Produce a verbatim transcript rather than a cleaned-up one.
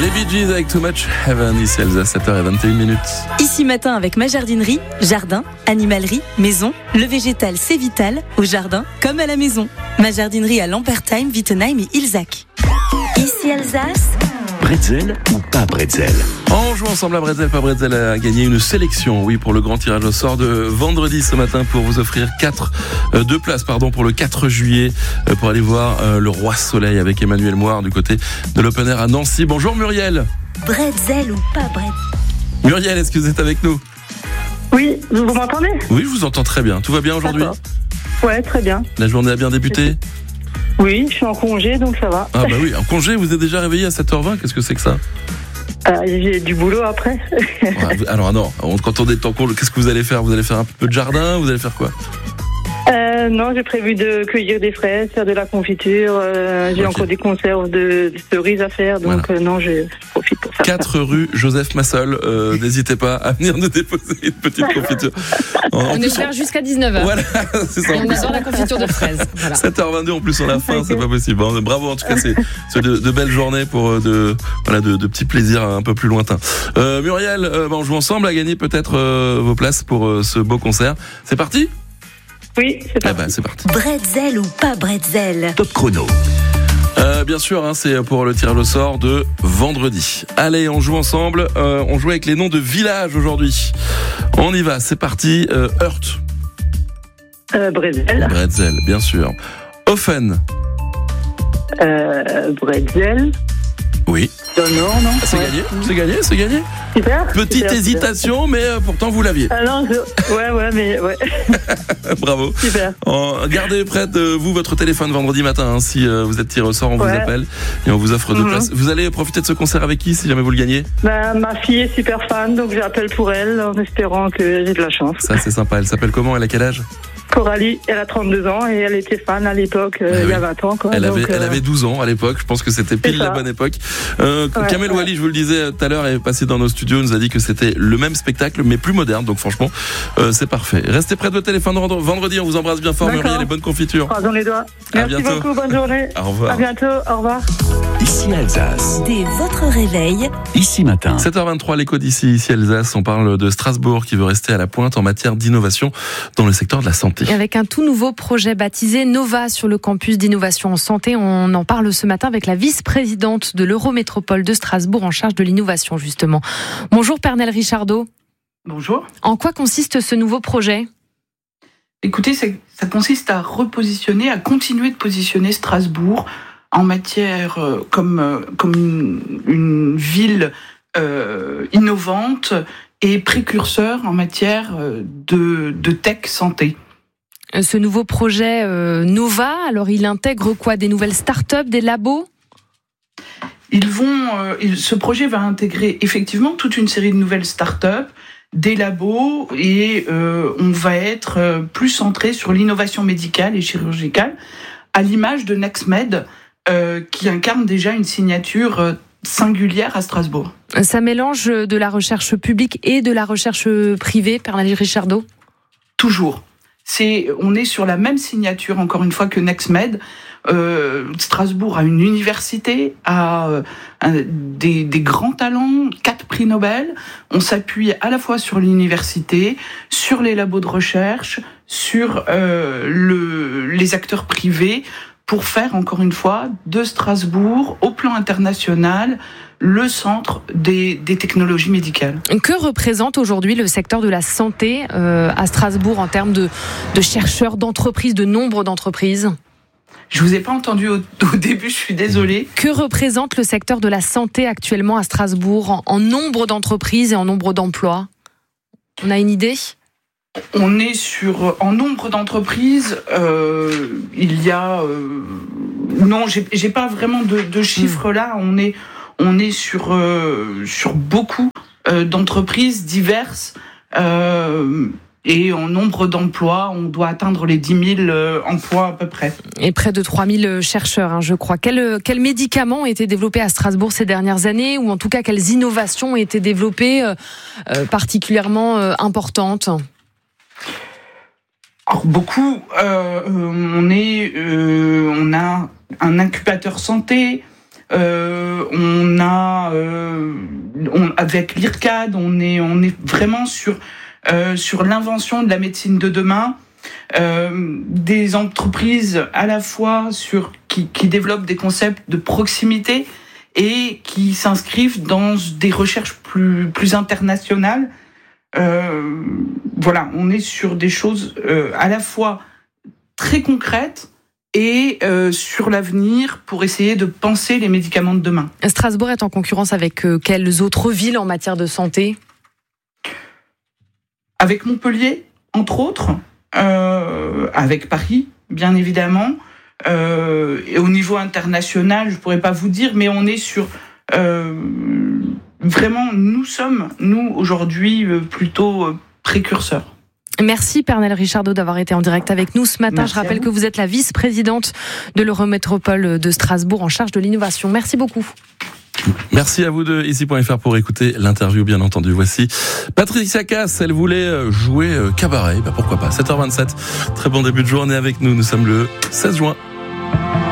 Les Bee Gees avec Too Much Heaven, ici Elsa, sept heures vingt et une minutes. Ici matin avec ma jardinerie, jardin, animalerie, maison, le végétal c'est vital, au jardin comme à la maison. Ma jardinerie à Lampertheim, Wittenheim et Ilzac. Ici Alsace. Bretzel ou pas bretzel? On joue ensemble à Bretzel, pas Bretzel a gagné une sélection, oui, pour le grand tirage au sort de vendredi ce matin pour vous offrir quatre, euh, deux places, pardon, pour le quatre juillet, euh, pour aller voir euh, le Roi Soleil avec Emmanuel Moire du côté de l'Open Air à Nancy. Bonjour Muriel. Bretzel ou pas Bretzel? Muriel, est-ce que vous êtes avec nous? Oui, vous m'entendez? Oui, je vous entends très bien. Tout va bien aujourd'hui? D'accord. Ouais, très bien. La journée a bien débuté? Oui, je suis en congé, donc ça va. Ah bah oui, en congé, vous êtes déjà réveillé à sept heures vingt, qu'est-ce que c'est que ça? Euh, j'ai du boulot après. Ouais, alors non, quand on est en congé, qu'est-ce que vous allez faire? Vous allez faire un peu de jardin? Vous allez faire quoi? Euh, non, j'ai prévu de cueillir des fraises, faire de la confiture. Euh, j'ai Ok. encore des conserves de, de cerises à faire, donc Voilà. euh, non, je, je profite pour faire quatre rue Joseph Massol, euh, n'hésitez pas à venir nous déposer une petite confiture. En, en On plus, est ouvert jusqu'à dix-neuf heures. Voilà, c'est ça. Et En on plus, adore la confiture de fraises. Voilà. sept heures vingt-deux en plus on a faim, c'est pas possible. Bon, bravo en tout cas, c'est, c'est de, de belles journées pour euh, de voilà de, de petits plaisirs un peu plus lointains. Euh, Muriel, euh, bah, on joue ensemble à gagner peut-être euh, vos places pour euh, ce beau concert. C'est parti? Oui, c'est Eh parti. ben c'est parti. Bretzel ou pas Bretzel? Top chrono. Euh, bien sûr, hein, c'est pour le tirage au sort de vendredi. Allez, on joue ensemble. Euh, on joue avec les noms de villages aujourd'hui. On y va, c'est parti. Euh, Heurt, Euh, Bretzel, Bretzel, bien sûr. Offen, euh, Bretzel, oui. dans le Nord, non? C'est Ouais. gagné, c'est gagné, c'est gagné. Super. Petite super, hésitation, mais euh, pourtant vous l'aviez. super. Ah non, je... ouais, ouais, mais ouais, Bravo. super. Euh, gardez près de vous votre téléphone vendredi matin. Hein, si euh, vous êtes tiré au sort, on vous Ouais. appelle et on vous offre deux Mhm. places. Vous allez profiter de ce concert avec qui si jamais vous le gagnez? Bah, ma fille est super fan, donc j'appelle pour elle en espérant que j'ai de la chance. Ça c'est sympa. Elle s'appelle comment? Elle a quel âge? Coralie, elle a trente-deux ans et elle était fan à l'époque, euh, Ah il y a oui. vingt ans. Quoi, Elle donc, avait, elle euh, avait douze ans à l'époque. Je pense que c'était pile C'est la ça. bonne époque. Euh, Ouais, Kamel ouais. Wally, je vous le disais tout à l'heure, est passé dans nos studios. Nous a dit que c'était le même spectacle, mais plus moderne. Donc franchement, euh, c'est parfait. Restez près de votre téléphone vendredi. On vous embrasse bien fort, D'accord. Muriel, et bonne confiture. Croisons les doigts. À Merci bientôt. beaucoup, bonne journée. Au revoir. À bientôt, au revoir. Ici Alsace. Dès votre réveil, Ici matin. sept heures vingt-trois, l'écho d'ici, ici Alsace. On parle de Strasbourg qui veut rester à la pointe en matière d'innovation dans le secteur de la santé. Et avec un tout nouveau projet baptisé Nova sur le campus d'innovation en santé, on en parle ce matin avec la vice-présidente de l'Eurométropole de Strasbourg en charge de l'innovation justement. Bonjour Pernelle Richardot. Bonjour. En quoi consiste ce nouveau projet ? Écoutez, c'est- ça consiste à repositionner, à continuer de positionner Strasbourg en matière euh, comme, euh, comme une, une ville euh, innovante et précurseur en matière euh, de, de tech santé. Ce nouveau projet euh, Nova, alors il intègre quoi ? Des nouvelles start-up, des labos ? Ils vont, euh, il- ce projet va intégrer effectivement toute une série de nouvelles start-up, des labos, et euh, on va être euh, plus centré sur l'innovation médicale et chirurgicale, à l'image de NextMed, euh, qui incarne déjà une signature euh, singulière à Strasbourg. Ça mélange de la recherche publique et de la recherche privée, Pernelle Richardot ? Toujours. C'est, on est sur la même signature, encore une fois, que NextMed. Euh, Strasbourg a une université, a euh, un- des, des grands talents, quatre prix Nobel. On s'appuie à la fois sur l'université, sur les labos de recherche, sur euh, le, les acteurs privés, pour faire, encore une fois, de Strasbourg, au plan international, le centre des, des technologies médicales. Que représente aujourd'hui le secteur de la santé euh, à Strasbourg en termes de, de chercheurs, d'entreprises, de nombre d'entreprises ? Je vous ai pas entendu au, au début, je suis désolée. Que représente le secteur de la santé actuellement à Strasbourg en, en nombre d'entreprises et en nombre d'emplois ? On a une idée ? On est sur, en nombre d'entreprises, euh, il y a, euh, non, j'ai, j'ai pas vraiment de, de chiffres là. On est, on est sur, euh, sur beaucoup euh, d'entreprises diverses. Euh, Et en nombre d'emplois, on doit atteindre les dix mille euh, emplois à peu près. Et près de trois mille chercheurs, hein, je crois. Quels quels médicaments ont été développés à Strasbourg ces dernières années, ou en tout cas quelles innovations ont été développées euh, euh, particulièrement euh, importantes ? Alors beaucoup, euh, on est, euh, on a un incubateur santé, Euh, on a, euh, on, avec l'I R C A D, on est, on est vraiment sur, euh, sur l'invention de la médecine de demain. Euh, des entreprises à la fois sur, qui, qui développent des concepts de proximité et qui s'inscrivent dans des recherches plus, plus internationales. Euh, voilà, on est sur des choses euh, à la fois très concrètes et euh, sur l'avenir pour essayer de penser les médicaments de demain. Strasbourg est en concurrence avec euh, quelles autres villes en matière de santé ? Avec Montpellier, entre autres, euh, avec Paris, bien évidemment. Euh, et au niveau international, je pourrais pas vous dire, mais on est sur euh, vraiment, nous sommes, nous, aujourd'hui, euh, plutôt euh, précurseurs. Merci Pernelle Richardot d'avoir été en direct avec nous ce matin. Merci. Je rappelle que vous êtes la vice-présidente de l'Eurométropole de Strasbourg en charge de l'innovation. Merci beaucoup. Merci à vous de ici point F R pour écouter l'interview, bien entendu. Voici Patricia Cass, elle voulait jouer cabaret, bah pourquoi pas, sept heures vingt-sept. Très bon début de journée avec nous, nous sommes le seize juin.